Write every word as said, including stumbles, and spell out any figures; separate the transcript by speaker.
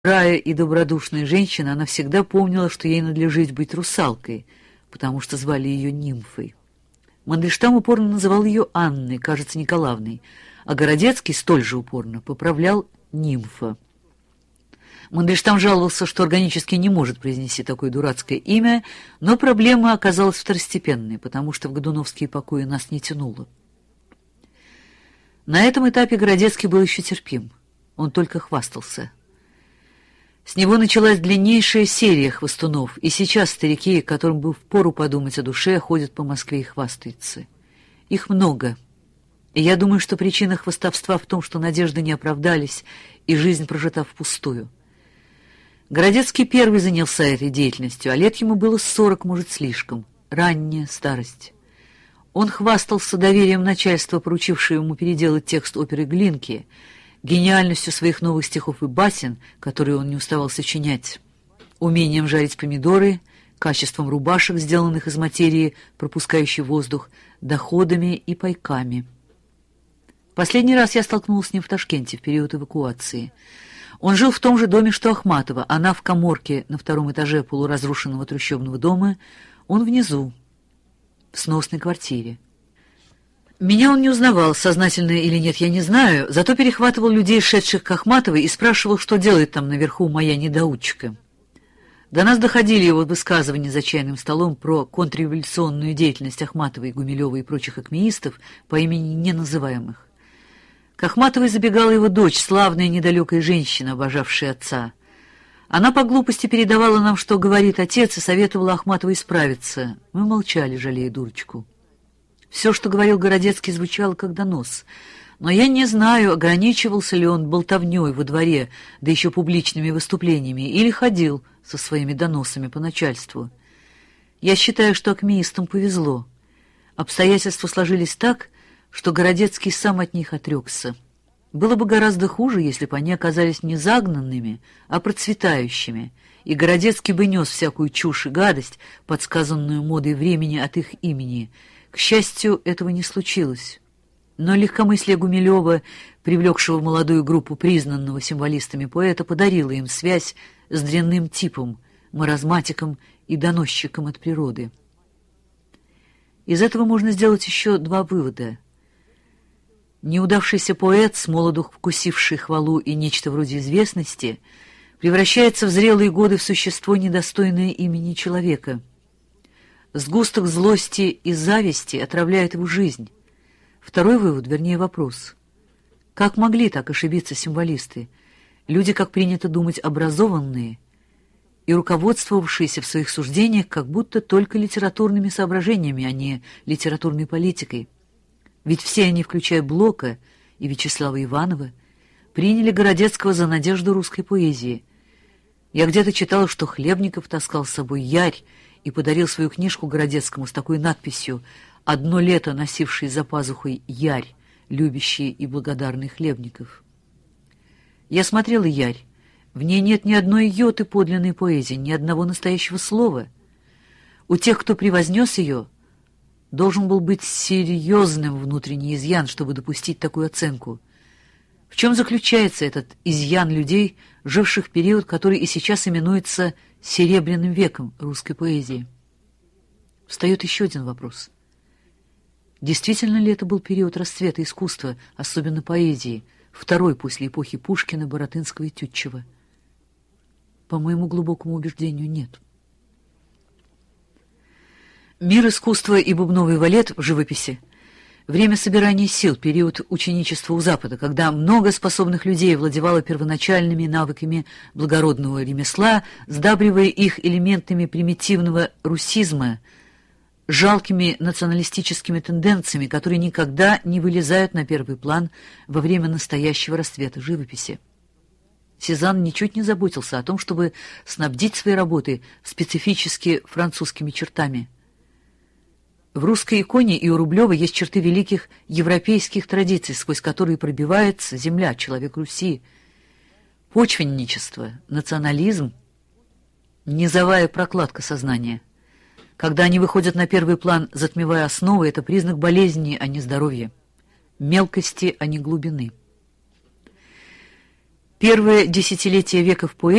Speaker 1: Добрая и добродушная женщина, она всегда помнила, что ей надлежит быть русалкой, потому что звали ее Нимфой. Мандельштам упорно называл ее Анной, кажется, Николаевной, а Городецкий столь же упорно поправлял Нимфа. Мандельштам жаловался, что органически не может произнести такое дурацкое имя, но проблема оказалась второстепенной, потому что в годуновские покои нас не тянуло. На этом этапе Городецкий был еще терпим, он только хвастался. С него началась длиннейшая серия хвастунов, и сейчас старики, которым бы впору подумать о душе, ходят по Москве и хвастаются. Их много, и я думаю, что причина хвастовства в том, что надежды не оправдались, и жизнь прожита впустую. Городецкий первый занялся этой деятельностью, а лет ему было сорок, может, слишком, ранняя старость. Он хвастался доверием начальства, поручившего ему переделать текст оперы Глинки, гениальностью своих новых стихов и басен, которые он не уставал сочинять, умением жарить помидоры, качеством рубашек, сделанных из материи, пропускающей воздух, доходами и пайками. Последний раз я столкнулся с ним в Ташкенте в период эвакуации. Он жил в том же доме, что Ахматова, она в каморке на втором этаже полуразрушенного трущобного дома, он внизу, в сносной квартире. Меня он не узнавал, сознательно или нет, я не знаю, зато перехватывал людей, шедших к Ахматовой, и спрашивал, что делает там наверху моя недоучка. До нас доходили его высказывания за чайным столом про контрреволюционную деятельность Ахматовой, Гумилева и прочих акмеистов по имени неназываемых. К Ахматовой забегала его дочь, славная недалекая женщина, обожавшая отца. Она по глупости передавала нам, что говорит отец, и советовала Ахматовой исправиться. Мы молчали, жалея дурочку. Все, что говорил Городецкий, звучало как донос. Но я не знаю, ограничивался ли он болтовней во дворе, да еще публичными выступлениями, или ходил со своими доносами по начальству. Я считаю, что акмеистам повезло. Обстоятельства сложились так, что Городецкий сам от них отрекся. Было бы гораздо хуже, если бы они оказались не загнанными, а процветающими, и Городецкий бы нес всякую чушь и гадость, подсказанную модой времени от их имени. К счастью, этого не случилось. Но легкомыслие Гумилева, привлекшего молодую группу признанного символистами поэта, подарило им связь с дрянным типом, маразматиком и доносчиком от природы. Из этого можно сделать еще два вывода. Неудавшийся поэт, с молоду вкусивший хвалу и нечто вроде известности, превращается в зрелые годы в существо, недостойное имени человека. Сгусток злости и зависти отравляет его жизнь. Второй вывод, вернее вопрос. Как могли так ошибиться символисты? Люди, как принято думать, образованные и руководствовавшиеся в своих суждениях как будто только литературными соображениями, а не литературной политикой. Ведь все они, включая Блока и Вячеслава Иванова, приняли Городецкого за надежду русской поэзии. Я где-то читал, что Хлебников таскал с собой ярь и подарил свою книжку Городецкому с такой надписью «Одно лето носивший за пазухой ярь, любящий и благодарный Хлебников». Я смотрела ярь. В ней нет ни одной йоты подлинной поэзии, ни одного настоящего слова. У тех, кто превознес ее, должен был быть серьезным внутренний изъян, чтобы допустить такую оценку. В чем заключается этот изъян людей, живших в период, который и сейчас именуется «серебряным веком» русской поэзии? Встает еще один вопрос. Действительно ли это был период расцвета искусства, особенно поэзии, второй после эпохи Пушкина, Баратынского и Тютчева? По моему глубокому убеждению, нет. Мир искусства и бубновый валет в живописи — время собирания сил, период ученичества у Запада, когда много способных людей владевало первоначальными навыками благородного ремесла, сдабривая их элементами примитивного русизма, жалкими националистическими тенденциями, которые никогда не вылезают на первый план во время настоящего расцвета живописи. Сезанн ничуть не заботился о том, чтобы снабдить свои работы специфически французскими чертами. В русской иконе и у Рублева есть черты великих европейских традиций, сквозь которые пробивается земля, человек Руси. Почвенничество, национализм, низовая прокладка сознания. Когда они выходят на первый план, затмевая основы, это признак болезни, а не здоровья, мелкости, а не глубины. Первое десятилетие века в поэзии